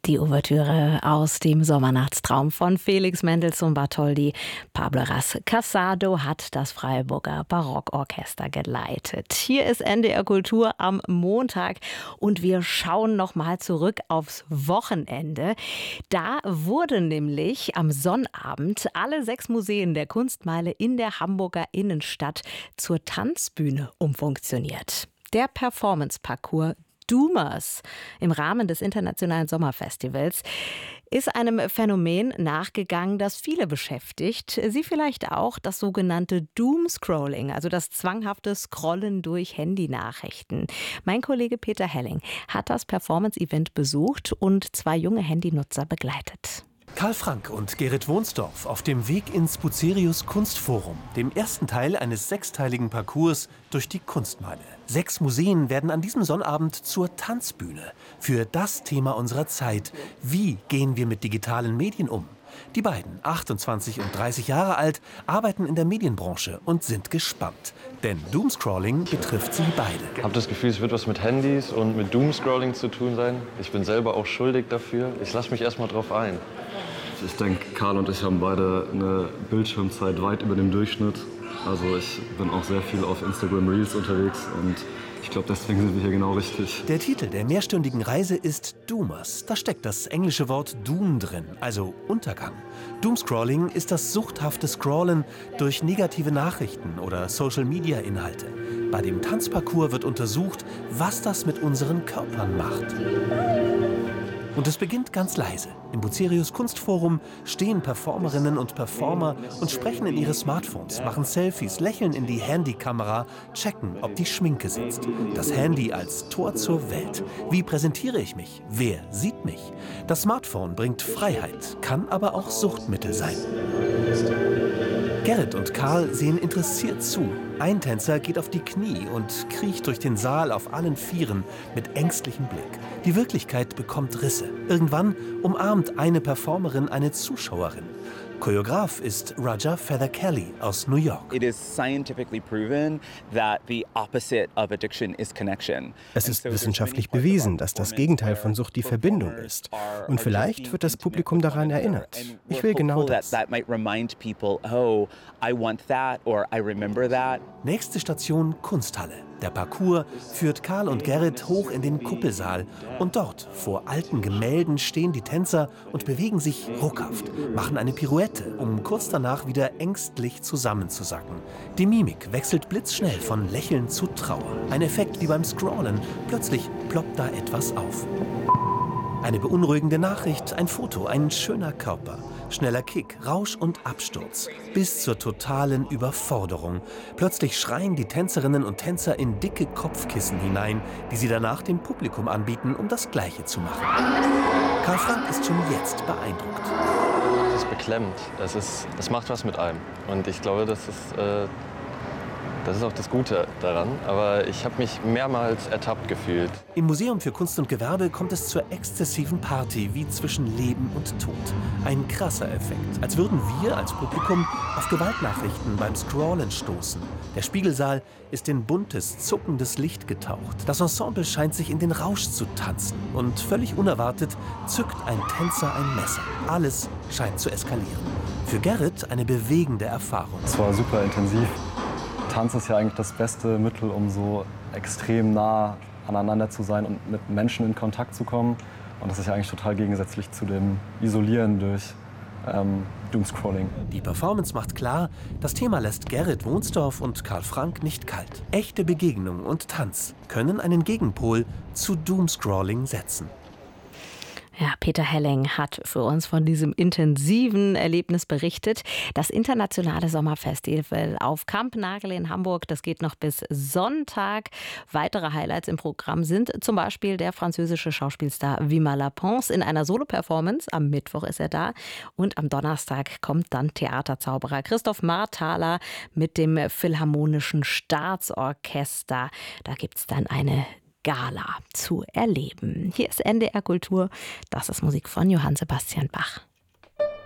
Die Ouvertüre aus dem Sommernachtstraum von Felix Mendelssohn Bartholdy. Pablo Ras Casado hat das Freiburger Barockorchester geleitet. Hier ist NDR Kultur am Montag und wir schauen nochmal zurück aufs Wochenende. Da wurden nämlich am Sonnabend alle 6 Museen der Kunstmeile in der Hamburger Innenstadt zur Tanzbühne umfunktioniert. Der Performance-Parcours Doomers im Rahmen des Internationalen Sommerfestivals ist einem Phänomen nachgegangen, das viele beschäftigt. Sie vielleicht auch, das sogenannte Doomscrolling, also das zwanghafte Scrollen durch Handynachrichten. Mein Kollege Peter Helling hat das Performance-Event besucht und 2 junge Handynutzer begleitet. Karl Frank und Gerrit Wohnsdorf auf dem Weg ins Bucerius Kunstforum, dem ersten Teil eines 6-teiligen Parcours durch die Kunstmeile. 6 Museen werden an diesem Sonnabend zur Tanzbühne für das Thema unserer Zeit. Wie gehen wir mit digitalen Medien um? Die beiden, 28 und 30 Jahre alt, arbeiten in der Medienbranche und sind gespannt. Denn Doomscrolling betrifft sie beide. Ich habe das Gefühl, es wird was mit Handys und mit Doomscrolling zu tun sein. Ich bin selber auch schuldig dafür. Ich lasse mich erst mal drauf ein. Ich denke, Karl und ich haben beide eine Bildschirmzeit weit über dem Durchschnitt. Also ich bin auch sehr viel auf Instagram Reels unterwegs und ich glaube, deswegen sind wir hier genau richtig. Der Titel der mehrstündigen Reise ist Doomers. Da steckt das englische Wort Doom drin, also Untergang. Doomscrolling ist das suchthafte Scrollen durch negative Nachrichten oder Social-Media-Inhalte. Bei dem Tanzparcours wird untersucht, was das mit unseren Körpern macht. Und es beginnt ganz leise. Im Bucerius Kunstforum stehen Performerinnen und Performer und sprechen in ihre Smartphones, machen Selfies, lächeln in die Handykamera, checken, ob die Schminke sitzt. Das Handy als Tor zur Welt. Wie präsentiere ich mich? Wer sieht mich? Das Smartphone bringt Freiheit, kann aber auch Suchtmittel sein. Gerrit und Karl sehen interessiert zu. Ein Tänzer geht auf die Knie und kriecht durch den Saal auf allen Vieren mit ängstlichem Blick. Die Wirklichkeit bekommt Risse. Irgendwann umarmt eine Performerin eine Zuschauerin. Choreograf ist Roger Feather Kelly aus New York. It is scientifically proven that the opposite of addiction is connection. Es ist wissenschaftlich bewiesen, dass das Gegenteil von Sucht die Verbindung ist. Und vielleicht wird das Publikum daran erinnert. Ich will genau das. Nächste Station Kunsthalle. Der Parcours führt Karl und Gerrit hoch in den Kuppelsaal. Und dort, vor alten Gemälden, stehen die Tänzer und bewegen sich ruckhaft, machen eine Pirouette, um kurz danach wieder ängstlich zusammenzusacken. Die Mimik wechselt blitzschnell von Lächeln zu Trauer. Ein Effekt wie beim Scrollen. Plötzlich ploppt da etwas auf. Eine beunruhigende Nachricht, ein Foto, ein schöner Körper. Schneller Kick, Rausch und Absturz. Bis zur totalen Überforderung. Plötzlich schreien die Tänzerinnen und Tänzer in dicke Kopfkissen hinein, die sie danach dem Publikum anbieten, um das Gleiche zu machen. Karl Frank ist schon jetzt beeindruckt. Das ist beklemmend. Das macht was mit einem. Und ich glaube, das ist auch das Gute daran, aber ich habe mich mehrmals ertappt gefühlt. Im Museum für Kunst und Gewerbe kommt es zur exzessiven Party, wie zwischen Leben und Tod. Ein krasser Effekt, als würden wir als Publikum auf Gewaltnachrichten beim Scrollen stoßen. Der Spiegelsaal ist in buntes, zuckendes Licht getaucht. Das Ensemble scheint sich in den Rausch zu tanzen. Und völlig unerwartet zückt ein Tänzer ein Messer. Alles scheint zu eskalieren. Für Gerrit eine bewegende Erfahrung. Es war super intensiv. Tanz ist ja eigentlich das beste Mittel, um so extrem nah aneinander zu sein und mit Menschen in Kontakt zu kommen. Und das ist ja eigentlich total gegensätzlich zu dem Isolieren durch Doomscrolling. Die Performance macht klar, das Thema lässt Gerrit Wohnsdorf und Karl Frank nicht kalt. Echte Begegnung und Tanz können einen Gegenpol zu Doomscrolling setzen. Ja, Peter Helling hat für uns von diesem intensiven Erlebnis berichtet. Das internationale Sommerfestival auf Kampnagel in Hamburg, das geht noch bis Sonntag. Weitere Highlights im Programm sind zum Beispiel der französische Schauspielstar Vima Laponce in einer Solo-Performance. Am Mittwoch ist er da. Und am Donnerstag kommt dann Theaterzauberer Christoph Marthaler mit dem Philharmonischen Staatsorchester. Da gibt es dann eine Gala zu erleben. Hier ist NDR Kultur. Das ist Musik von Johann Sebastian Bach.